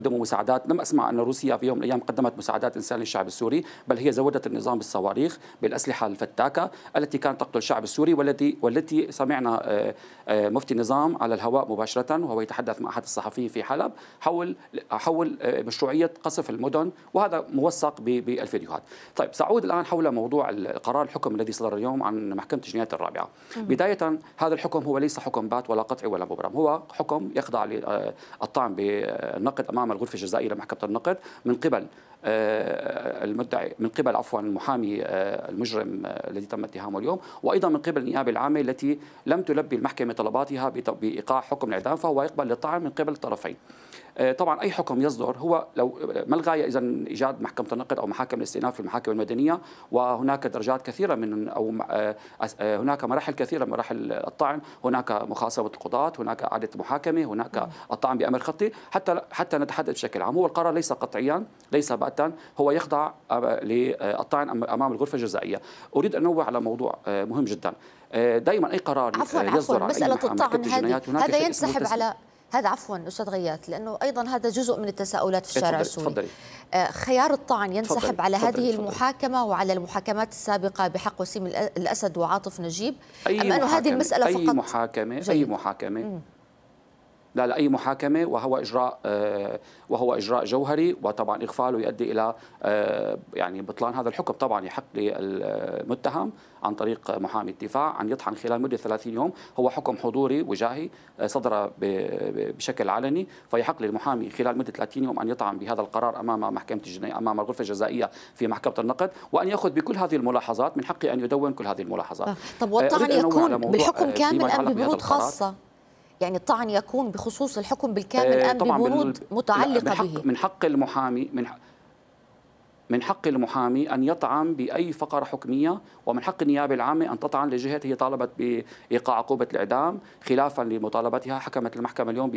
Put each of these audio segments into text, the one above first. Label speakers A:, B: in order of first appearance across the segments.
A: قدموا مساعدات. لم اسمع ان روسيا في يوم من الايام قدمت مساعدات انسانيه للشعب السوري، بل هي زودت النظام بالصواريخ بالاسلحه الفتاكه التي كانت تقتل الشعب السوري، والتي سمعنا مفتي النظام على الهواء مباشره وهو يتحدث مع احد الصحفيين في حلب حول مشروعيه قصف المدن، وهذا موثق بالفيديوهات. طيب سأعود الان حول موضوع قرار الحكم الذي صدر اليوم عن محكمه الجنايات الرابعه. بدايه هذا الحكم هو ليس حكم بات ولا قطعي ولا مبرم، هو حكم يخضع للطعن بالنقد امام الغرفه الجزائيه لمحكمه النقد من قبل المدعي، من قبل المحامي المجرم الذي تم اتهامه اليوم، وايضا من قبل النيابه العامه التي لم تلبي المحكمه طلباتها بايقاع حكم الاعدام، فهو يقبل للطعن من قبل الطرفين. طبعا اي حكم يصدر هو لو ما الغايه اذا ايجاد محكمه النقد او محاكم الاستئناف في المحاكم المدنيه، وهناك درجات كثيره من او هناك مراحل كثيره من مراحل الطعن، هناك مخاصمه القضاة، هناك اعاده محاكمه، هناك الطعن بامر خطي، حتى نتحدث بشكل عام. هو القرار ليس قطعيا ليس باتا، هو يخضع للطعن امام الغرفه الجزائيه. اريد ان انوه على موضوع مهم جدا. دائما اي قرار يصدر عن
B: مساله الطعن هذا ينسحب
A: على
B: هذا أستاذ غياث، لأنه أيضا هذا جزء من التساؤلات في الشارع السوري. خيار الطعن ينسحب على هذه المحاكمة وعلى المحاكمات السابقة بحق وسيم الأسد وعاطف نجيب، أم أن هذه المسألة فقط
A: أي محاكمة لا أي محاكمة، وهو إجراء جوهري، وطبعا إغفاله يؤدي إلى يعني بطلان هذا الحكم. طبعا يحق للمتهم عن طريق محامي الدفاع أن يطعن خلال مدة 30 يوم، هو حكم حضوري وجاهي صدر بشكل علني، فيحق للمحامي خلال مدة 30 يوم أن يطعن بهذا القرار أمام محكمة الجناية أمام الغرفة الجزائية في محكمة النقد، وأن يأخذ بكل هذه الملاحظات، من حقه أن يدون كل هذه الملاحظات.
B: طب والطعن يكون بالحكم كامل أم ببنود خاصة؟ يعني الطعن يكون بخصوص الحكم بالكامل أم ببنود متعلقة به؟
A: من حق المحامي أن يطعن بأي فقرة حكمية، ومن حق النيابة العامة أن تطعن لجهة هي طالبت بإيقاع عقوبة الإعدام خلافا لمطالبتها. حكمت المحكمة اليوم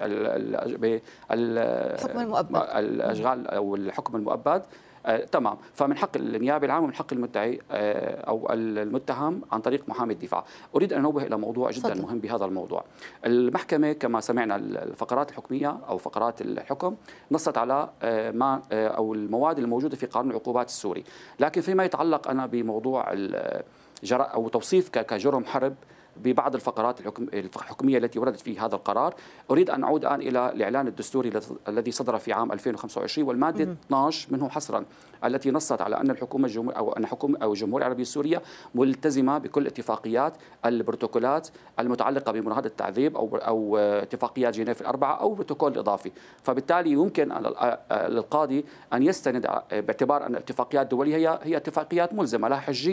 B: بالحكم المؤبد،
A: الأشغال أو الحكم المؤبد. تمام. فمن حق النيابه العامه ومن حق المدعي او المتهم عن طريق محامي الدفاع. اريد ان انوه الى موضوع جدا مهم بهذا الموضوع. المحكمه كما سمعنا الفقرات الحكميه او فقرات الحكم نصت على ما او المواد الموجوده في قانون العقوبات السوري، لكن فيما يتعلق انا بموضوع او توصيف كجرم حرب ببعض الفقرات الحكمية التي وردت في هذا القرار، أريد أن أعود الآن إلى الإعلان الدستوري الذي صدر في عام 2025 والمادة 12 منه حصرا، التي نصت على أن الحكومة أو الجمهورية العربية السورية ملتزمة بكل اتفاقيات البروتوكولات المتعلقة بمناهضة التعذيب أو اتفاقيات جنيف الأربعة أو بروتوكول إضافي. فبالتالي يمكن للقاضي أن يستند باعتبار أن الاتفاقيات الدولية هي اتفاقيات ملزمة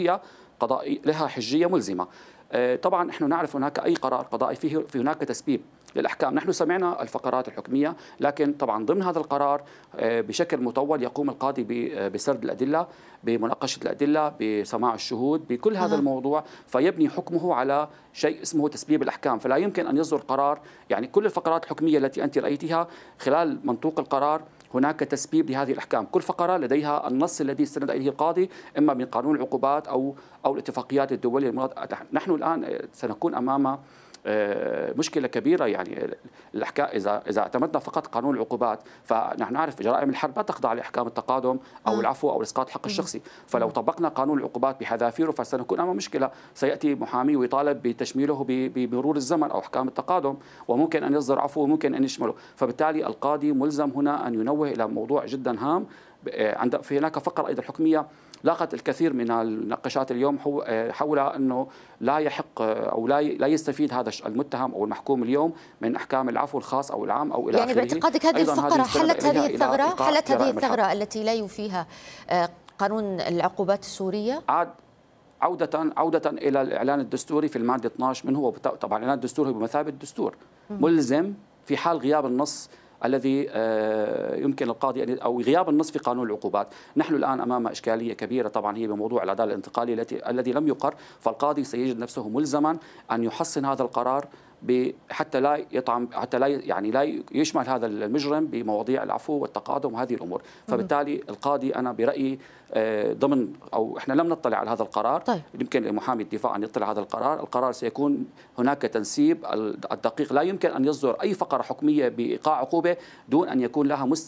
A: لها حجية ملزمة. طبعا نحن نعرف هناك أي قرار قضائي في هناك تسبيب للأحكام. نحن سمعنا الفقرات الحكمية، لكن طبعا ضمن هذا القرار بشكل مطول يقوم القاضي بسرد الأدلة، بمناقشة الأدلة، بسماع الشهود، بكل هذا الموضوع، فيبني حكمه على شيء اسمه تسبيب الأحكام. فلا يمكن أن يصدر قرار، يعني كل الفقرات الحكمية التي أنت رأيتها خلال منطوق القرار هناك تسبيب لهذه الأحكام، كل فقرة لديها النص الذي استند إليه القاضي إما من قانون العقوبات أو الاتفاقيات الدولية. نحن الآن سنكون أمام مشكلة كبيرة. يعني الأحكام إذا اعتمدنا فقط قانون العقوبات، فنحن نعرف جرائم الحرب لا تخضع لأحكام التقادم أو العفو أو إسقاط حق الشخصي. فلو طبقنا قانون العقوبات بحذافيره فسنكون أمام مشكلة. سيأتي محامي ويطالب بتشميله بمرور الزمن أو أحكام التقادم، وممكن أن يصدر عفو وممكن أن يشمله. فبالتالي القاضي ملزم هنا أن ينوه إلى موضوع جدا هام. في هناك فقرة أيضا حكمية لاقت الكثير من النقاشات اليوم حول أنه لا يحق أو لا يستفيد هذا المتهم أو المحكوم اليوم من أحكام العفو الخاص أو العام أو إلى آخره.
B: يعني باعتقادك هذه الفقرة حلت هذه الثغرة التي لا يوفيها قانون العقوبات السورية؟
A: عودة إلى الإعلان الدستوري في المادة 12 منه، طبعا الإعلان الدستوري بمثابة الدستور ملزم في حال غياب النص الذي يمكن القاضي أو غياب النص في قانون العقوبات. نحن الآن أمام إشكالية كبيرة طبعا هي بموضوع العدالة الانتقالية الذي لم يقر، فالقاضي سيجد نفسه ملزما أن يحصن هذا القرار حتى لا يشمل هذا المجرم بمواضيع العفو والتقادم وهذه الامور. فبالتالي القاضي انا برايي ضمن او احنا لم نطلع على هذا القرار.
B: طيب.
A: يمكن لمحامي الدفاع ان يطلع على هذا القرار سيكون هناك تنسيب الدقيق. لا يمكن ان يصدر اي فقره حكميه بايقاع عقوبه دون ان يكون لها